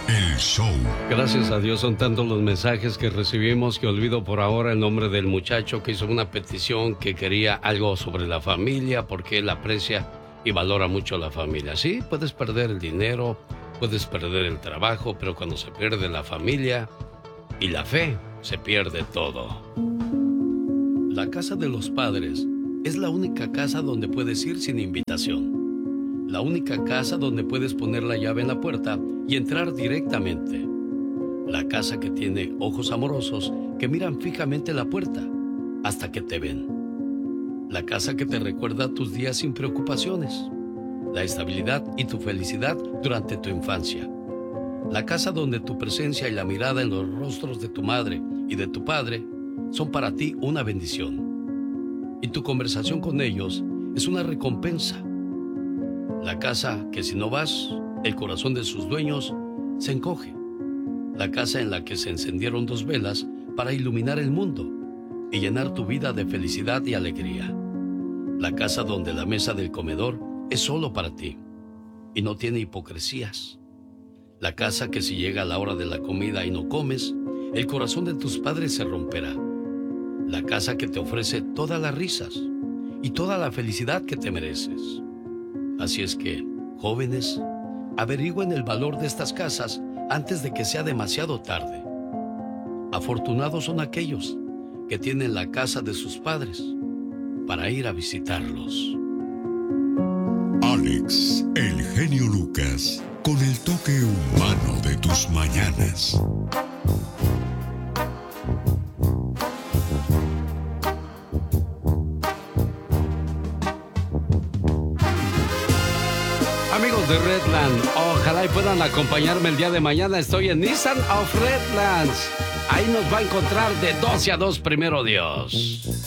el show. Gracias a Dios son tantos los mensajes que recibimos que olvido por ahora el nombre del muchacho que hizo una petición que quería algo sobre la familia porque él aprecia y valora mucho la familia. Sí, puedes perder el dinero, puedes perder el trabajo, pero cuando se pierde la familia y la fe, se pierde todo. La casa de los padres es la única casa donde puedes ir sin invitación. La única casa donde puedes poner la llave en la puerta y entrar directamente. La casa que tiene ojos amorosos que miran fijamente la puerta hasta que te ven. La casa que te recuerda tus días sin preocupaciones. La estabilidad y tu felicidad durante tu infancia. La casa donde tu presencia y la mirada en los rostros de tu madre y de tu padre son para ti una bendición. Y tu conversación con ellos es una recompensa. La casa que si no vas, el corazón de sus dueños se encoge. La casa en la que se encendieron 2 velas para iluminar el mundo y llenar tu vida de felicidad y alegría. La casa donde la mesa del comedor es solo para ti y no tiene hipocresías. La casa que si llega la hora de la comida y no comes, el corazón de tus padres se romperá. La casa que te ofrece todas las risas y toda la felicidad que te mereces. Así es que, jóvenes, averigüen el valor de estas casas antes de que sea demasiado tarde. Afortunados son aquellos que tienen la casa de sus padres para ir a visitarlos. Alex, el genio Lucas, con el toque humano de tus mañanas. Amigos de Redland, ojalá y puedan acompañarme el día de mañana. Estoy en Nissan of Redlands. Ahí nos va a encontrar de 12 a 2, primero Dios.